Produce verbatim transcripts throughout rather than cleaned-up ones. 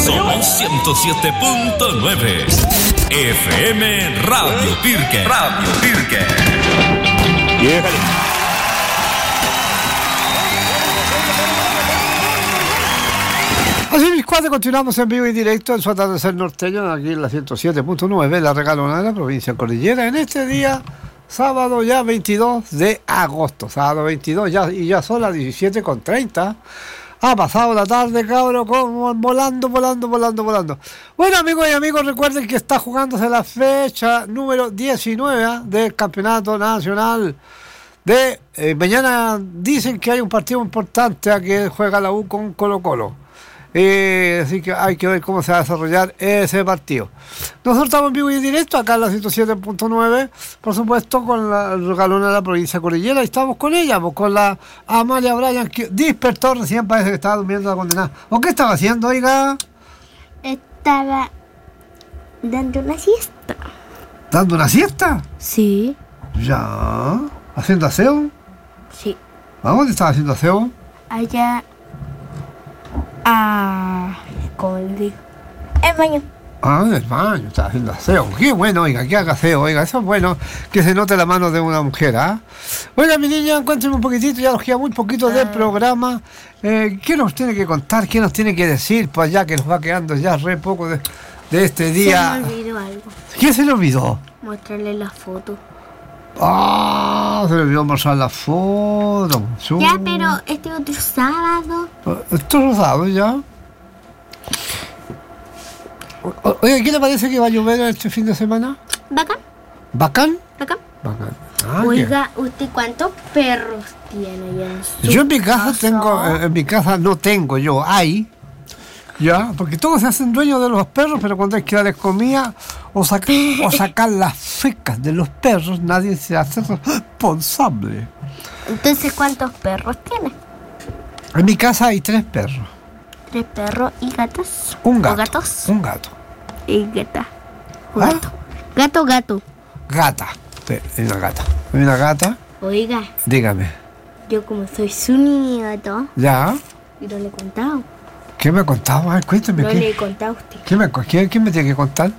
Somos ciento siete punto nueve. F M Radio Pirque. Radio Pirque. Déjale. Así mis cuates, continuamos en vivo y directo en su atardecer norteño, aquí en la ciento siete punto nueve, la regalona de la provincia de Cordillera, en este día, sábado ya veintidós de agosto, sábado veintidós, ya, y ya son las diecisiete con treinta. Ha pasado la tarde, cabro, como volando, volando, volando, volando. Bueno, amigos y amigos, recuerden que está jugándose la fecha número diecinueve del Campeonato Nacional de... Eh, mañana dicen que hay un partido importante a que juega la U con Colo Colo. Eh, así que hay que ver cómo se va a desarrollar ese partido. Nosotros estamos en vivo y en directo acá en la ciento siete punto nueve, por supuesto con la regalona de la provincia de Cordillera, y estamos con ella, pues, con la Amalia Bryan, que despertó recién, parece que estaba durmiendo la condenada. ¿O qué estaba haciendo, oiga? Estaba dando una siesta. ¿Dando una siesta? Sí. Ya. ¿Haciendo aseo? Sí. ¿A dónde estaba haciendo aseo? Allá. Ah, ¿cómo le digo? El baño. Ah, en el baño, está haciendo aseo. Qué bueno, oiga, que haga aseo, oiga, eso es bueno, que se note la mano de una mujer, ¿ah? ¿eh? Oiga, mi niña, encuéntreme un poquitito, ya nos queda muy poquito ah. del programa. Eh, ¿Qué nos tiene que contar? ¿Qué nos tiene que decir? Pues ya que nos va quedando ya re poco de, de este día. Se me olvidó algo. ¿Qué se le olvidó? Mostrarle la foto. Ah, se le olvidó mostrar la foto. Su... Ya, pero este otro sábado. Otro sábado, ya. O, oiga, ¿qué le parece que va a llover este fin de semana? Bacán. ¿Bacán? Bacán. Bacán. Ah, oiga, ¿qué? ¿Usted cuántos perros tiene ya en su Yo en mi casa casa? tengo, en mi casa no tengo, yo hay. Ya, porque todos se hacen dueños de los perros, pero cuando hay que darles comida o, sacar, o sacar las fecas de los perros, nadie se hace responsable. Entonces, ¿cuántos perros tiene? En mi casa hay tres perros. ¿Tres perros y gatos? Un gato. ¿O gatos? Un gato. Y gata. Un ¿Ah? gato. Gato, gato. Gata. Sí, hay una gata. Hay una gata. Oiga. Dígame. Yo como soy su nieto. Ya. Y no le he contado. ¿Qué me ha contado? A ver, cuéntame. No ¿qué? le he contado a usted. ¿Qué me, qué, ¿Qué me tiene que contar?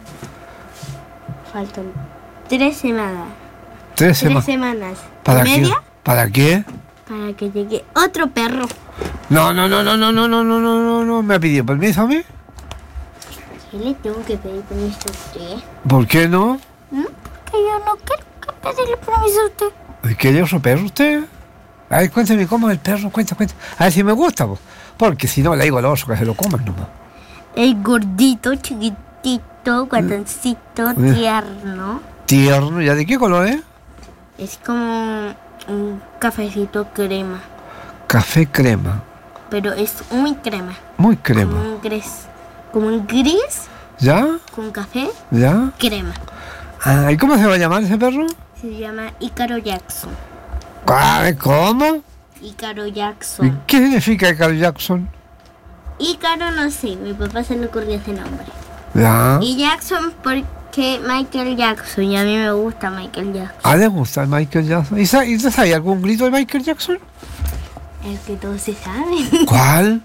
Faltan tres semanas. Tres, Tres sema- semanas. ¿Para ¿Y qué? media? ¿Para qué? Para que llegue otro perro. No, no, no, no, no, no, no, no, no, no, no. ¿Me ha pedido permiso a mí? ¿Qué le tengo que pedir permiso a usted? ¿Por qué no? ¿Mm? Porque yo no quiero que pedirle permiso a usted. ¿Quiere otro perro usted? A ver, cuéntame cómo es el perro, cuenta, cuenta. A ver si me gusta, pues. Porque si no, le digo al oso que se lo coman nomás. Es gordito, chiquitito, guatoncito, Mm. tierno. Tierno, ¿ya de qué color es? Es como un cafecito crema. Café crema. Pero es muy crema. Muy Como crema. un gris. Como un gris ¿Ya? con café, ¿Ya? crema. Ah, ¿y cómo se va a llamar ese perro? Se llama Ícaro Jackson. Ah, ¿cómo? Ícaro ¿Y Jackson. qué significa Carl Jackson? Ícaro no sé, mi papá se le ocurrió ese nombre. ¿Ya? Y Jackson porque Michael Jackson, y a mí me gusta Michael Jackson. Ah, ¿le gusta Michael Jackson? ¿Y sa- y usted sabe algún grito de Michael Jackson? El que todos se saben. ¿Cuál?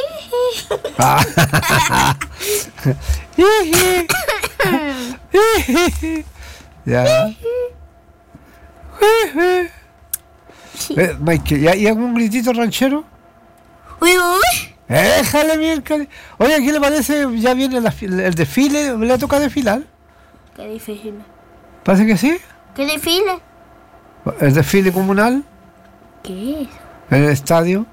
Ah. Ya. Eh, Michael, ¿y hay algún gritito ranchero? Uy, uy. Déjale miércoles. Oye, ¿qué le parece? Ya viene la fi- el desfile, ¿le toca desfilar? Qué difícil. ¿Parece que sí? ¿Qué desfile? El desfile comunal ¿Qué es? en el estadio.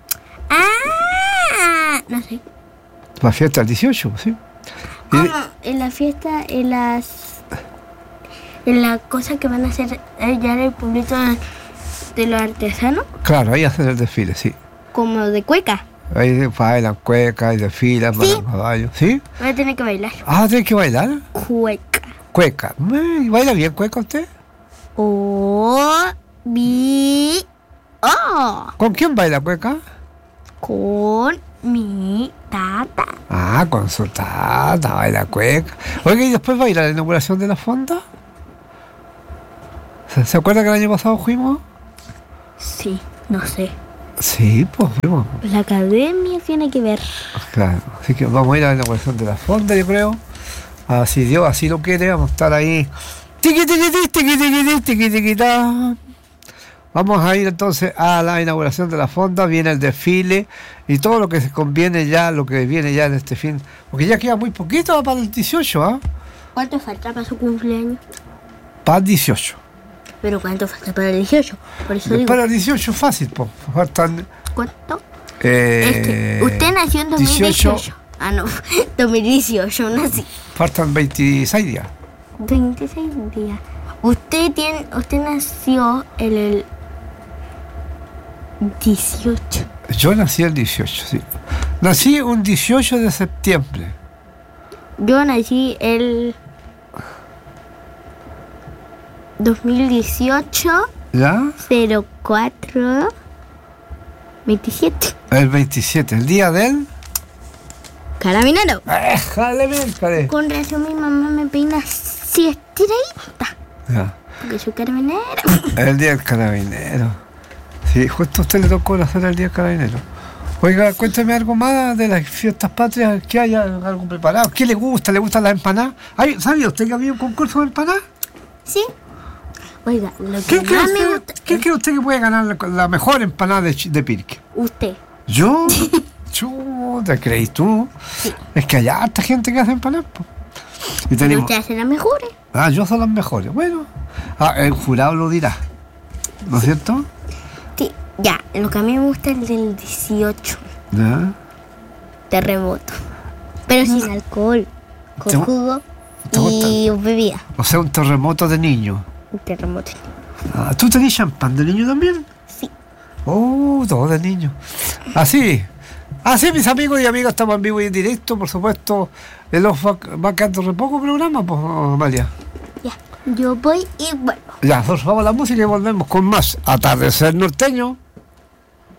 Ah, no sé. La fiesta del dieciocho, sí. Y- ¿Cómo? En la fiesta, en las... En la cosa que van a hacer allá en el pueblito de los artesanos, claro, ahí hacen el desfile, sí. como de cueca. Ahí bailan cuecas y desfilan, Sí. bailan caballos, ¿sí? Voy a tener que bailar. Ah, ¿tiene que bailar? Cueca. Cueca. Eh, ¿Baila bien cueca usted? O, mi, oh, ¿Con quién baila cueca? con mi tata. Ah, con su tata, baila cueca. Oiga, ¿y después va a ir a la inauguración de la fonda? ¿Se, ¿Se acuerda que el año pasado fuimos? Sí, no sé. Sí, pues fuimos. La academia tiene que ver. Claro, así que vamos a ir a la inauguración de la fonda, yo creo. Así Dios, así lo quiere, vamos a estar ahí. Tiqui, tiqui, tiqui, tiqui, tiqui, tiqui, tiqui, ta. Vamos a ir entonces a la inauguración de la fonda, viene el desfile y todo lo que se conviene ya, lo que viene ya en este fin. Porque ya queda muy poquito para el dieciocho, ¿ah? ¿eh? ¿Cuánto falta para su cumpleaños? Para el dieciocho. ¿Pero cuánto falta para el dieciocho? Por eso digo. Para el dieciocho fácil, pues. Faltan. ¿Cuánto? Eh, es que usted nació en dos mil dieciocho. dieciocho. Ah, no, dos mil dieciocho nací. Faltan veintiséis días. veintiséis días. Usted tiene, usted nació en el dieciocho. Yo nací el dieciocho, sí. Nací un dieciocho de septiembre. Yo nací el dos mil dieciocho. ¿Ya? cero cuatro veintisiete. El veintisiete, el día del... Carabinero. ¡Éjale, mércale! Con razón mi mamá me peina así estiradita. Ya. Porque soy carabinero. El día del carabinero. Sí, justo a usted le tocó hacer el día del carabinero. Oiga, cuénteme algo más de las fiestas patrias, que haya algo preparado. ¿Qué le gusta? ¿Le gustan las empanadas? ¿Ay, ¿sabía usted que había un concurso de empanadas? Sí. Oiga, lo que ¿Quién cree más me usted, gusta... ¿quién cree usted que puede ganar la, la mejor empanada de, Ch- de Pirque? Usted. ¿Yo? Chuta, ¿creí tú? Sí. Es que hay harta gente que hace empanadas, po. Y Pero tenemos... usted hace las mejores. Ah, yo soy las mejores. Bueno, ah, el jurado lo dirá. ¿No es cierto? Sí. Ya, lo que a mí me gusta es el del dieciocho. ¿Ya? Terremoto. Pero sin alcohol. ¿Te Con gu- jugo te gusta? y bebida. O sea, un terremoto de niño. Un terremoto. Ah, ¿tú tenés champán de niño también? Sí. Oh, todo de niño. Así. Así, mis amigos y amigas, estamos en vivo y en directo, por supuesto. El off va, va quedando re poco programa, pues, Amalia. Ya. Yo voy y vuelvo. Ya, nosotros vamos a la música y volvemos con más Atardecer Norteño.